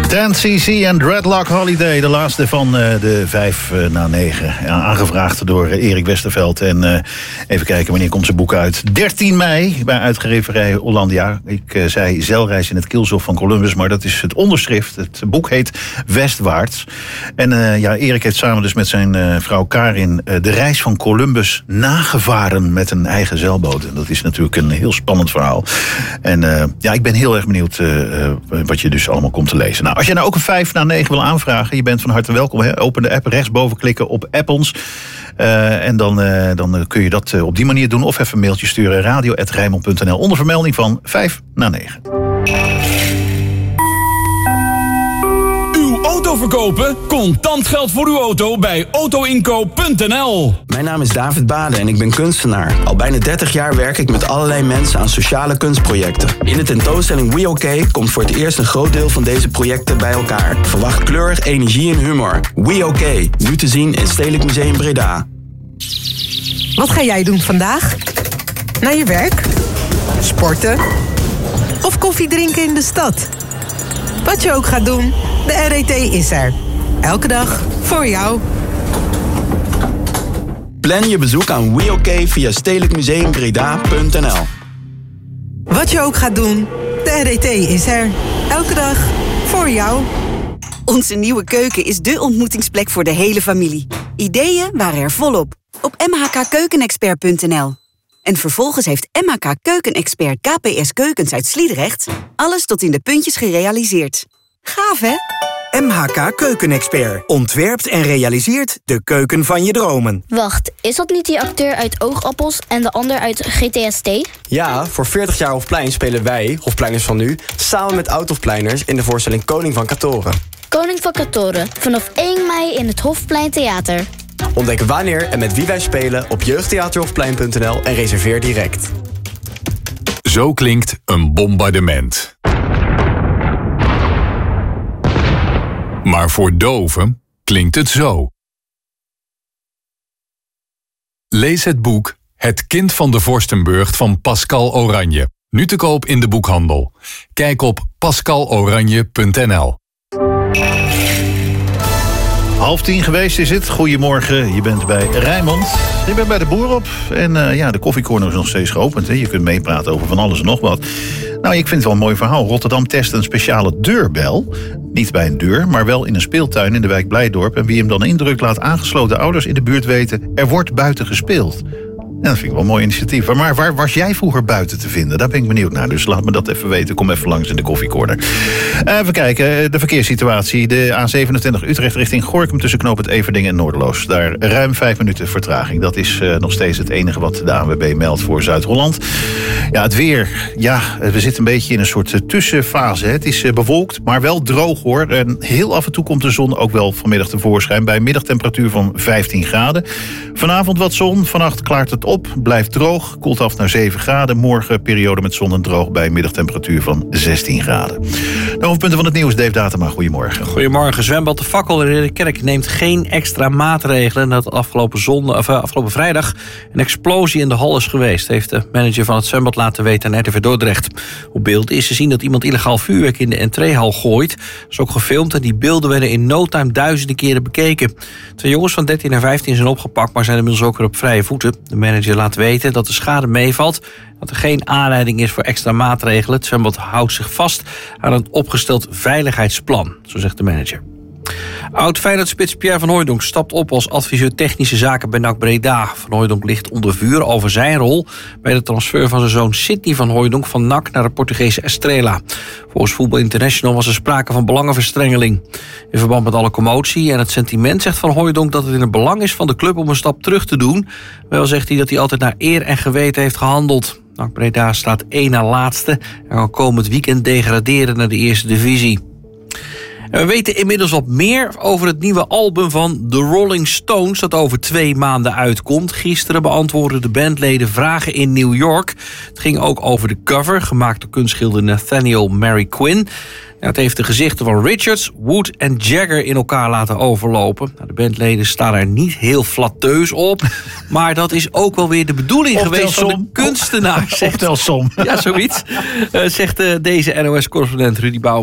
Dan CC en Dreadlock Holiday, de laatste van de 5 na 9. Ja, aangevraagd door Erik Westerveld. En even kijken, wanneer komt zijn boek uit? 13 mei bij uitgeverij Hollandia. Ik zei Zeilreis in het Kielzog van Columbus, maar dat is het onderschrift. Het boek heet Westwaarts. En Erik heeft samen dus met zijn vrouw Karin de reis van Columbus nagevaren met een eigen zeilboot. En dat is natuurlijk een heel spannend verhaal. En ik ben heel erg benieuwd wat je dus allemaal komt te lezen. Nou, als je nou ook een 5 na 9 wil aanvragen, je bent van harte welkom. Hè? Open de app, rechtsboven klikken op App ons. En dan kun je dat op die manier doen. Of even een mailtje sturen, radio@rijnmond.nl onder vermelding van 5 na 9. Uw auto verkopen? Contant geld voor uw auto bij autoinkoop.nl. Mijn naam is David Bade en ik ben kunstenaar. Al bijna 30 jaar werk ik met allerlei mensen aan sociale kunstprojecten. In de tentoonstelling We OK komt voor het eerst een groot deel van deze projecten bij elkaar. Verwacht kleur, energie en humor. We OK, nu te zien in Stedelijk Museum Breda. Wat ga jij doen vandaag? Naar je werk? Sporten? Of koffie drinken in de stad? Wat je ook gaat doen, de RET is er. Elke dag voor jou. Plan je bezoek aan We OK via stedelijkmuseumbreda.nl. Wat je ook gaat doen, de RET is er. Elke dag voor jou. Onze nieuwe keuken is dé ontmoetingsplek voor de hele familie. Ideeën waren er volop op mhkkeukenexpert.nl. En vervolgens heeft MHK Keukenexpert KPS Keukens uit Sliedrecht alles tot in de puntjes gerealiseerd. Gaaf, hè? MHK Keukenexpert ontwerpt en realiseert de keuken van je dromen. Wacht, is dat niet die acteur uit Oogappels en de ander uit GTST? Ja, voor 40 jaar Hofplein spelen wij, Hofpleiners van nu, samen met oud-Hofpleiners in de voorstelling Koning van Katoren. Koning van Katoren, vanaf 1 mei in het Hofplein Theater. Ontdek wanneer en met wie wij spelen op jeugdtheaterhofplein.nl en reserveer direct. Zo klinkt een bombardement. Maar voor doven klinkt het zo. Lees het boek Het kind van de Vorstenburg van Pascal Oranje. Nu te koop in de boekhandel. Kijk op pascaloranje.nl. 9:30 geweest is het. Goedemorgen, je bent bij Rijnmond. Je bent bij de Boer op. En de koffiecorner is nog steeds geopend. Hè. Je kunt meepraten over van alles en nog wat. Nou, ik vind het wel een mooi verhaal. Rotterdam test een speciale deurbel. Niet bij een deur, maar wel in een speeltuin in de wijk Blijdorp. En wie hem dan indrukt, laat aangesloten ouders in de buurt weten: er wordt buiten gespeeld. Ja, dat vind ik wel een mooi initiatief. Maar waar was jij vroeger buiten te vinden? Daar ben ik benieuwd naar. Dus laat me dat even weten. Kom even langs in de koffiecorner. Even kijken. De verkeerssituatie. De A27 Utrecht richting Gorinchem tussen knooppunt Everdingen en Noorderloos. Daar ruim 5 minuten vertraging. Dat is nog steeds het enige wat de ANWB meldt voor Zuid-Holland. Ja, het weer. Ja, we zitten een beetje in een soort tussenfase. Het is bewolkt, maar wel droog hoor. En heel af en toe komt de zon ook wel vanmiddag tevoorschijn. Bij een middagtemperatuur van 15 graden. Vanavond wat zon. Vannacht klaart het op, blijft droog, koelt af naar 7 graden. Morgen periode met zon en droog bij een middagtemperatuur van 16 graden. De hoofdpunten van het nieuws, Dave Datema, goedemorgen. Goedemorgen. Zwembad De Fakkel in Ridderkerk neemt geen extra maatregelen nadat afgelopen vrijdag een explosie in de hal is geweest, heeft de manager van het zwembad laten weten aan RTV Dordrecht. Op beeld is te zien dat iemand illegaal vuurwerk in de entreehal gooit. Dat is ook gefilmd en die beelden werden in no time duizenden keren bekeken. 2 jongens van 13 en 15 zijn opgepakt, maar zijn inmiddels ook weer op vrije voeten. De manager laat weten dat de schade meevalt, dat er geen aanleiding is voor extra maatregelen. Het zwembad houdt zich vast aan een opgesteld veiligheidsplan, zo zegt de manager. Oud-Feyenoord-spits Pierre van Hooijdonk stapt op als adviseur technische zaken bij NAC Breda. Van Hooijdonk ligt onder vuur over zijn rol bij de transfer van zijn zoon Sidney van Hooijdonk van NAC naar de Portugese Estrela. Volgens Voetbal International was er sprake van belangenverstrengeling. In verband met alle commotie en het sentiment zegt Van Hooijdonk dat het in het belang is van de club om een stap terug te doen. Wel zegt hij dat hij altijd naar eer en geweten heeft gehandeld. NAC Breda staat 1 na laatste en kan komend weekend degraderen naar de eerste divisie. En we weten inmiddels wat meer over het nieuwe album van The Rolling Stones dat over 2 maanden uitkomt. Gisteren beantwoordden de bandleden vragen in New York. Het ging ook over de cover, gemaakt door kunstschilder Nathaniel Mary Quinn. Het heeft de gezichten van Richards, Wood en Jagger in elkaar laten overlopen. De bandleden staan er niet heel flatteus op, maar dat is ook wel weer de bedoeling geweest van de kunstenaar. Optelsom. Ja, zoiets. Zegt deze NOS-correspondent Rudy Bauma.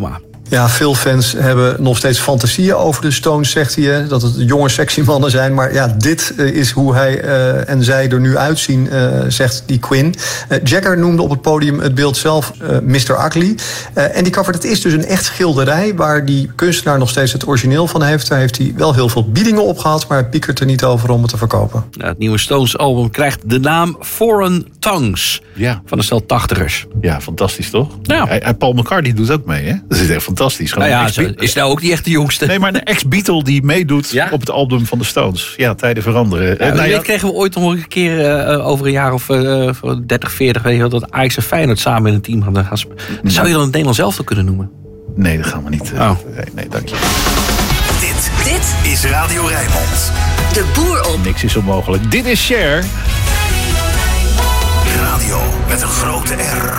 Ja, veel fans hebben nog steeds fantasieën over de Stones, zegt hij. Dat het jonge, sexy mannen zijn. Maar ja, dit is hoe hij en zij er nu uitzien, zegt die Quinn. Jagger noemde op het podium het beeld zelf Mr. Ugly. En die covert, het is dus een echt schilderij waar die kunstenaar nog steeds het origineel van heeft. Daar heeft hij wel heel veel biedingen op gehad, maar hij piekert er niet over om het te verkopen. Nou, het nieuwe Stones-album krijgt de naam Foreign Tongues. Ja. Van de stel 80ers. Ja, fantastisch toch? Ja. Paul McCartney doet ook mee, hè? Dat is echt fantastisch. Nou ja, is nou ook niet echt de jongste. Nee, maar een ex-Beatle die meedoet op het album van de Stones. Ja, tijden veranderen. Ja, kregen we ooit nog een keer over een jaar of 30, 40... weet je wel, dat Ajax en Feyenoord samen in een team hadden gaan spelen. Zou je dan het Nederlands elftal kunnen noemen? Nee, dat gaan we niet. Nee, dank je. Dit is Radio Rijnmond. De boer op. Niks is onmogelijk. Dit is Cher. Radio met een grote R.